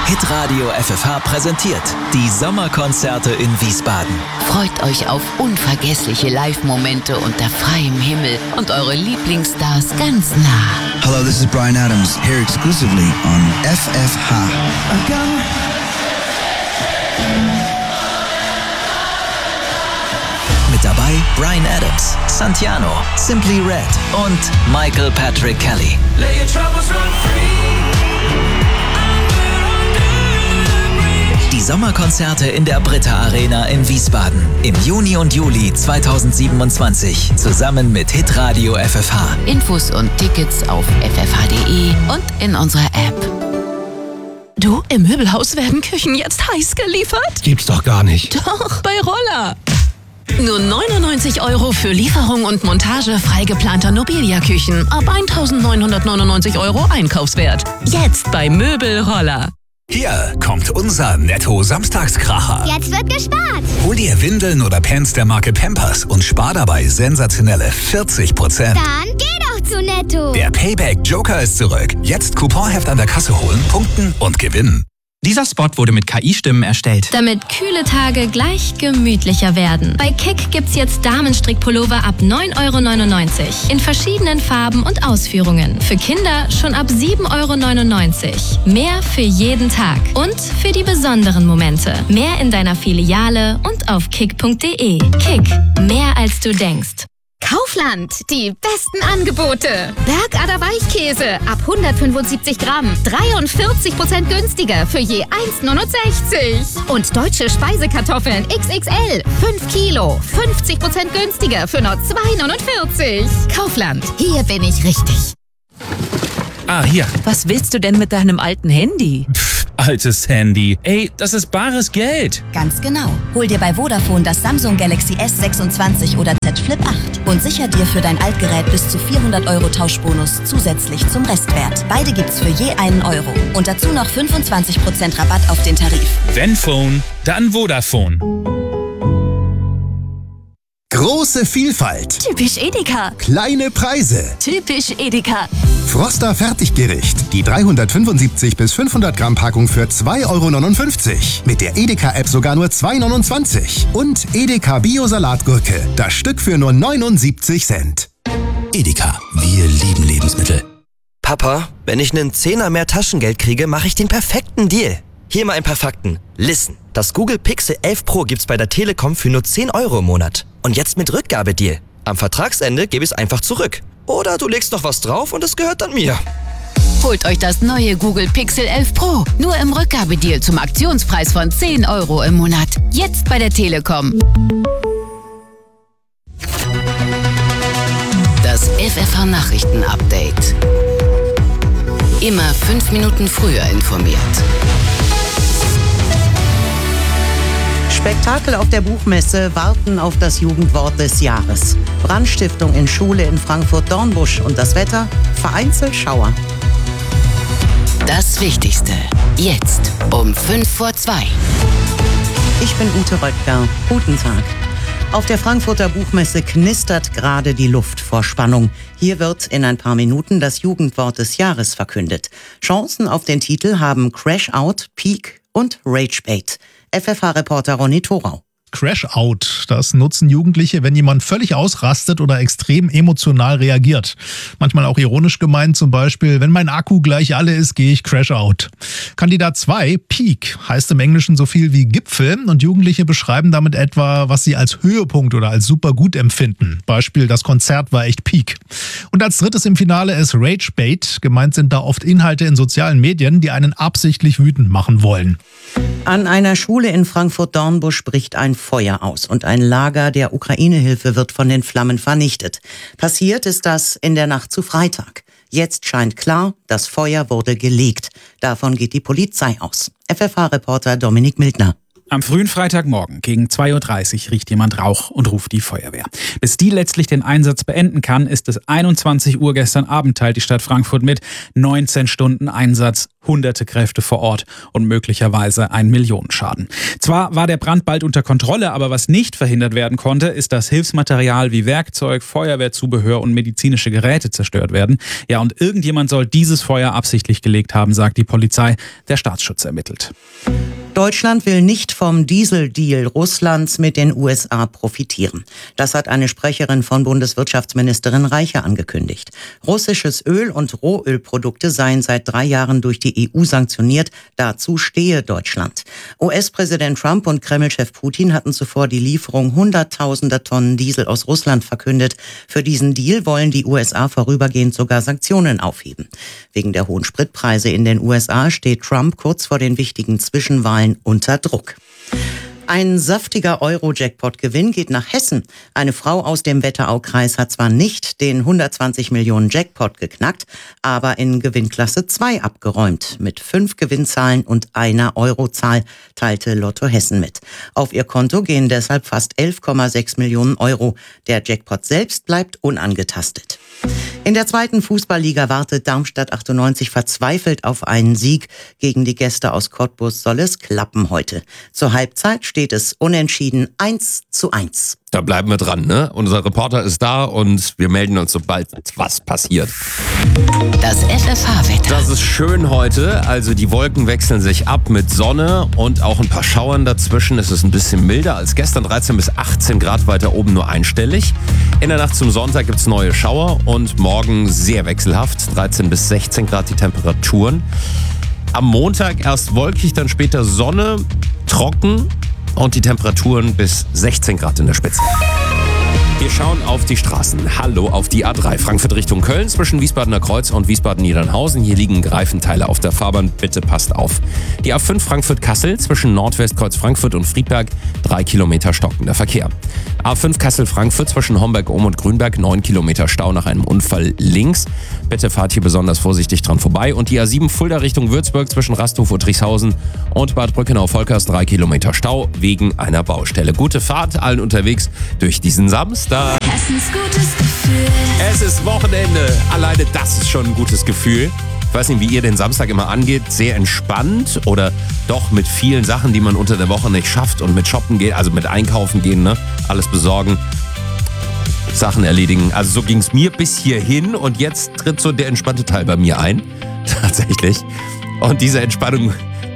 Hitradio FFH präsentiert die Sommerkonzerte in Wiesbaden. Freut euch auf unvergessliche Live-Momente unter freiem Himmel und eure Lieblingsstars ganz nah. Hello, this is Bryan Adams, here exclusively on FFH. Mit dabei Bryan Adams, Santiano, Simply Red und Michael Patrick Kelly. Die Sommerkonzerte in der Britta Arena in Wiesbaden im Juni und Juli 2027 zusammen mit Hitradio FFH. Infos und Tickets auf ffh.de und in unserer App. Du, im Möbelhaus werden Küchen jetzt heiß geliefert? Gibt's doch gar nicht. Doch, bei Roller. Nur 99 € für Lieferung und Montage frei geplanter Nobilia-Küchen ab 1.999 € Einkaufswert. Jetzt bei Möbelroller. Hier kommt unser Netto-Samstagskracher. Jetzt wird gespart. Hol dir Windeln oder Pants der Marke Pampers und spar dabei sensationelle 40%. Dann geh doch zu Netto. Der Payback Joker ist zurück. Jetzt Couponheft an der Kasse holen, punkten und gewinnen. Dieser Spot wurde mit KI-Stimmen erstellt. Damit kühle Tage gleich gemütlicher werden. Bei Kick gibt's jetzt Damenstrickpullover ab 9,99 € in verschiedenen Farben und Ausführungen. Für Kinder schon ab 7,99 €. Mehr für jeden Tag und für die besonderen Momente. Mehr in deiner Filiale und auf kick.de. Kick, mehr als du denkst. Kaufland, die besten Angebote. Bergader Weichkäse ab 175 Gramm, 43% günstiger für je 1,69 €. Und deutsche Speisekartoffeln XXL, 5 Kilo, 50% günstiger für nur 2,49 €. Kaufland, hier bin ich richtig. Ah, hier. Was willst du denn mit deinem alten Handy? Altes Handy. Ey, das ist bares Geld. Ganz genau. Hol dir bei Vodafone das Samsung Galaxy S26 oder Z Flip 8 und sicher dir für dein Altgerät bis zu 400 € Tauschbonus zusätzlich zum Restwert. Beide gibt's für je einen Euro. Und dazu noch 25% Rabatt auf den Tarif. Wenn Phone, dann Vodafone. Große Vielfalt. Typisch Edeka. Kleine Preise. Typisch Edeka. Froster Fertiggericht. Die 375 bis 500 Gramm Packung für 2,59 €. Mit der Edeka-App sogar nur 2,29 €. Und Edeka Bio-Salatgurke. Das Stück für nur 79 Cent. Edeka, wir lieben Lebensmittel. Papa, wenn ich einen Zehner mehr Taschengeld kriege, mache ich den perfekten Deal. Hier mal ein paar Fakten. Listen, das Google Pixel 11 Pro gibt's bei der Telekom für nur 10 € im Monat. Und jetzt mit Rückgabedeal. Am Vertragsende gebe ich es einfach zurück. Oder du legst noch was drauf und es gehört dann mir. Holt euch das neue Google Pixel 11 Pro. Nur im Rückgabedeal zum Aktionspreis von 10 € im Monat. Jetzt bei der Telekom. Das FFH Nachrichten Update. Immer 5 Minuten früher informiert. Spektakel auf der Buchmesse warten auf das Jugendwort des Jahres. Brandstiftung in Schule in Frankfurt-Dornbusch und das Wetter? Vereinzelt Schauer. Das Wichtigste. Jetzt um 1:55. Ich bin Ute Röttger. Guten Tag. Auf der Frankfurter Buchmesse knistert gerade die Luft vor Spannung. Hier wird in ein paar Minuten das Jugendwort des Jahres verkündet. Chancen auf den Titel haben Crash Out, Peak und Ragebait. FFH-Reporter Ronny Thorau. Crash-Out, das nutzen Jugendliche, wenn jemand völlig ausrastet oder extrem emotional reagiert. Manchmal auch ironisch gemeint, zum Beispiel, wenn mein Akku gleich alle ist, gehe ich Crash-Out. Kandidat 2, Peak, heißt im Englischen so viel wie Gipfel und Jugendliche beschreiben damit etwa, was sie als Höhepunkt oder als super gut empfinden. Beispiel, das Konzert war echt Peak. Und als drittes im Finale ist Ragebait. Gemeint sind da oft Inhalte in sozialen Medien, die einen absichtlich wütend machen wollen. An einer Schule in Frankfurt-Dornbusch bricht ein Feuer aus und ein Lager der Ukraine-Hilfe wird von den Flammen vernichtet. Passiert ist das in der Nacht zu Freitag. Jetzt scheint klar, das Feuer wurde gelegt. Davon geht die Polizei aus. FFH-Reporter Dominik Mildner. Am frühen Freitagmorgen gegen 2.30 Uhr riecht jemand Rauch und ruft die Feuerwehr. Bis die letztlich den Einsatz beenden kann, ist es 21 Uhr gestern Abend, teilt die Stadt Frankfurt mit. 19 Stunden Einsatz, hunderte Kräfte vor Ort und möglicherweise ein Millionenschaden. Zwar war der Brand bald unter Kontrolle, aber was nicht verhindert werden konnte, ist, dass Hilfsmaterial wie Werkzeug, Feuerwehrzubehör und medizinische Geräte zerstört werden. Ja, und irgendjemand soll dieses Feuer absichtlich gelegt haben, sagt die Polizei. Der Staatsschutz ermittelt. Deutschland will nicht vom Dieseldeal Russlands mit den USA profitieren. Das hat eine Sprecherin von Bundeswirtschaftsministerin Reiche angekündigt. Russisches Öl und Rohölprodukte seien seit 3 Jahren durch die EU sanktioniert. Dazu stehe Deutschland. US-Präsident Trump und Kreml-Chef Putin hatten zuvor die Lieferung hunderttausender Tonnen Diesel aus Russland verkündet. Für diesen Deal wollen die USA vorübergehend sogar Sanktionen aufheben. Wegen der hohen Spritpreise in den USA steht Trump kurz vor den wichtigen Zwischenwahlen unter Druck. Ein saftiger Euro-Jackpot-Gewinn geht nach Hessen. Eine Frau aus dem Wetteraukreis hat zwar nicht den 120 Millionen Jackpot geknackt, aber in Gewinnklasse 2 abgeräumt. Mit 5 Gewinnzahlen und einer Eurozahl, teilte Lotto Hessen mit. Auf ihr Konto gehen deshalb fast 11,6 Millionen Euro. Der Jackpot selbst bleibt unangetastet. In der 2. Fußballliga wartet Darmstadt 98 verzweifelt auf einen Sieg. Gegen die Gäste aus Cottbus soll es klappen heute. Zur Halbzeit steht es unentschieden 1:1. Da bleiben wir dran, ne? Unser Reporter ist da und wir melden uns, sobald was passiert. Das FFH-Wetter. Das ist schön heute, also die Wolken wechseln sich ab mit Sonne und auch ein paar Schauern dazwischen. Es ist ein bisschen milder als gestern, 13 bis 18 Grad, weiter oben nur einstellig. In der Nacht zum Sonntag gibt's neue Schauer und morgen sehr wechselhaft, 13 bis 16 Grad die Temperaturen. Am Montag erst wolkig, dann später Sonne, trocken und die Temperaturen bis 16 Grad in der Spitze. Wir schauen auf die Straßen. Hallo auf die A3 Frankfurt Richtung Köln zwischen Wiesbadener Kreuz und Wiesbaden-Niedernhausen. Hier liegen Greifenteile auf der Fahrbahn. Bitte passt auf. Die A5 Frankfurt-Kassel zwischen Nordwestkreuz Frankfurt und Friedberg. 3 Kilometer stockender Verkehr. A5 Kassel-Frankfurt zwischen Homberg-Ohm und Grünberg. 9 Kilometer Stau nach einem Unfall links. Bitte fahrt hier besonders vorsichtig dran vorbei. Und die A7 Fulda Richtung Würzburg zwischen Rasthof und Trieschhausen und Bad Brückenau-Volkers. 3 Kilometer Stau wegen einer Baustelle. Gute Fahrt allen unterwegs durch diesen Samstag. Hessens gutes Gefühl. Es ist Wochenende. Alleine das ist schon ein gutes Gefühl. Ich weiß nicht, wie ihr den Samstag immer angeht. Sehr entspannt oder doch mit vielen Sachen, die man unter der Woche nicht schafft und mit Shoppen gehen, also mit Einkaufen gehen, ne? Alles besorgen, Sachen erledigen. Also so ging es mir bis hierhin und jetzt tritt so der entspannte Teil bei mir ein. Tatsächlich. Und diese Entspannung,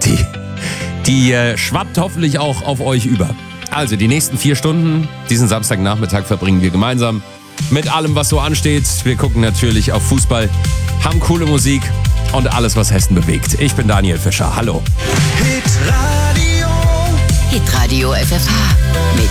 die schwappt hoffentlich auch auf euch über. Also die nächsten 4 Stunden, diesen Samstagnachmittag verbringen wir gemeinsam mit allem, was so ansteht. Wir gucken natürlich auf Fußball, haben coole Musik und alles, was Hessen bewegt. Ich bin Daniel Fischer. Hallo. Hitradio FFH mit